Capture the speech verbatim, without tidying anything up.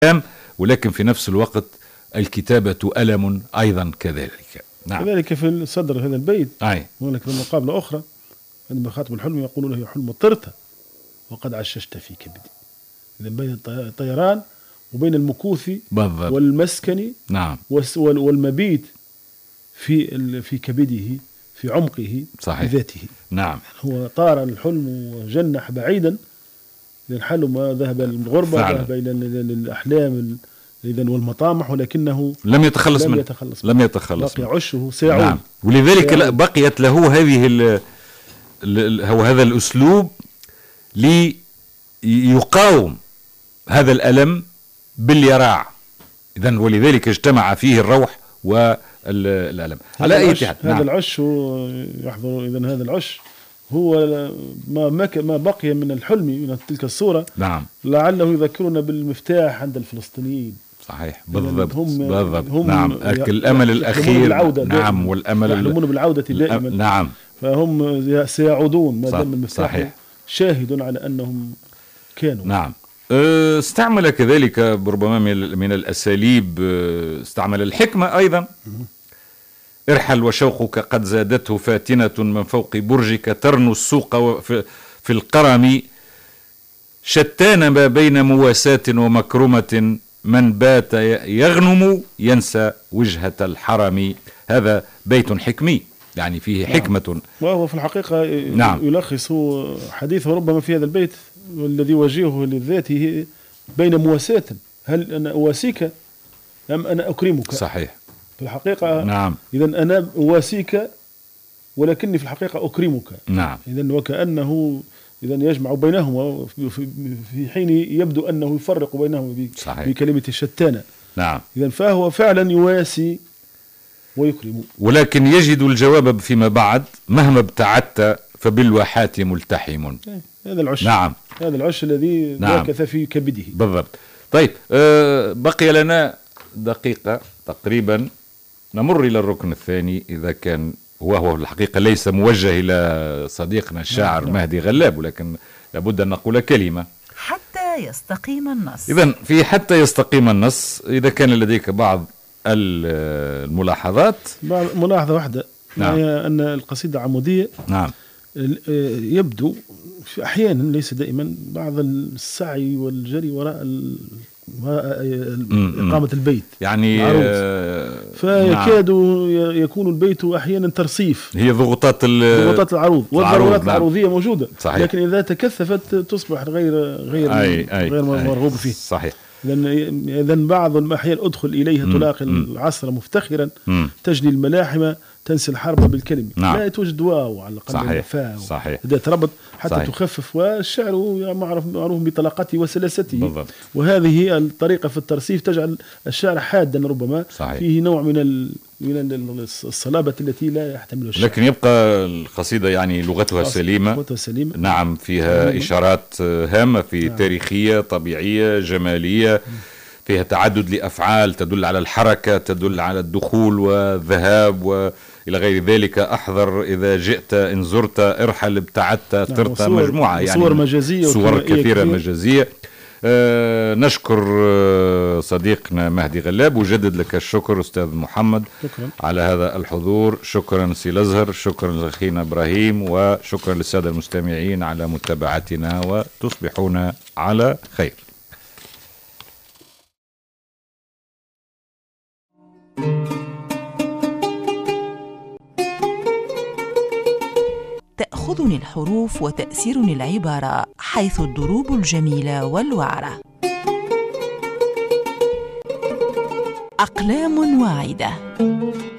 ولكن في نفس الوقت الكتابة ألم أيضا كذلك. نعم. كذلك في الصدر هذا البيت أي هناك في مقابلة أخرى عندما خاطب الحلم يقول له: حلم طرت وقد عششت في كبدي. إذا بين الطيران وبين المكوث بالضبط. والمسكن نعم. والمبيت في في كبده في عمقه صحيح. بذاته. نعم. هو طار الحلم وجنح بعيدا، الحلم ذهب للغربة، ذهب إلى الأحلام إذن والمطامح، ولكنه لم يتخلص لم من يتخلص لم يتخلص بقي عشه سيعود. نعم. ولذلك سيعود. بقيت له هذه ال ال هو هذا الأسلوب ليقاوم هذا الألم باليراع. إذن ولذلك اجتمع فيه الروح والألم على أي حال. هذا نعم. العش يحضر. إذن هذا العش هو ما ما بقي من الحلم من تلك الصورة. نعم. لعله يذكرنا بالمفتاح عند الفلسطينيين. صحيح. بالضبط. هم بالضبط. هم نعم. الأمل الأخير. نعم. والأمل يحلمون بالعودة دائما. نعم. فهم سيعودون ما دام المفتاح صحيح. شاهد على أنهم كانوا. نعم. استعمل كذلك ربما من الأساليب، استعمل الحكمة أيضا. ارحل وشوقك قد زادته فاتنة من فوق برجك ترنو السوق في القرم، شتان ما بين مواساة ومكرمة من بات يغنم ينسى وجهة الحرم. هذا بيت حكمي يعني فيه حكمة. نعم. وهو في الحقيقة نعم. يلخص حديثه ربما في هذا البيت والذي وجهه لذاته بين مواساة، هل أنا أواسيك أم أنا أكرمك؟ صحيح. في الحقيقة نعم. إذن أنا أواسيك ولكني في الحقيقة أكرمك. نعم. إذن وكأنه إذن يجمع بينهما في حين يبدو أنه يفرق بينهما بكلمة الشتانة. نعم. إذن فهو فعلا يواسي ويكرم، ولكن يجد الجواب فيما بعد: مهما ابتعدت فبالواحات ملتحم. هذا العش. نعم. هذا العش الذي مكث نعم. في كبده. بالضبط. طيب أه بقي لنا دقيقة تقريبا، نمر إلى الركن الثاني إذا كان وهو الحقيقة ليس موجه إلى صديقنا الشاعر نعم. مهدي غلاب، ولكن لابد أن نقول كلمة حتى يستقيم النص. إذن في حتى يستقيم النص، إذا كان لديك بعض الملاحظات. ملاحظة واحدة. نعم. هي أن القصيدة عمودية. نعم. يبدو في أحيانا ليس دائما بعض السعي والجري وراء إقامة البيت يعني آه فيكاد نعم. يكون البيت أحيانا ترصيف. هي ضغوطات ضغوطات العروض والضرورات نعم. العروضية موجودة. صحيح. لكن إذا تكثفت تصبح غير غير أي أي غير مرغوب فيه. صحيح. إذن بعض الأحيان أدخل إليها تلاقي العصر مفتخرا م. تجني الملاحمة تنسي الحرب بالكلمة. نعم. لا توجد واو على الأقل. صحيح. صحيح. إذا تربط حتى صحيح. تخفف. والشعر معروف معروف بطلاقته وسلاسته. بالضبط. وهذه الطريقة في الترصيف تجعل الشعر حادا ربما. صحيح. فيه نوع من ال... من الصلابة التي لا يحتمل الشعر. لكن يبقى القصيدة يعني لغتها سليمة. لغتها سليمة. نعم. فيها نعم. إشارات هامة في نعم. تاريخية طبيعية جمالية. م. فيها تعدد لأفعال تدل على الحركة، تدل على الدخول والذهاب وإلى غير ذلك. أحضر إذا جئت، إن زرت، ارحل، ابتعدت، طرت. نعم. مجموعة يعني صور مجازية صور كثيرة مجازية. آه نشكر آه صديقنا مهدي غلاب، وجدد لك الشكر أستاذ محمد. شكرا. على هذا الحضور. شكرا سي الأزهر، شكرا لأخينا إبراهيم، وشكرا للسادة المستمعين على متابعتنا، وتصبحون على خير. تأخذني الحروف وتأسرني العبارة، حيث الضروب الجميلة والوعرة. أقلام واعدة.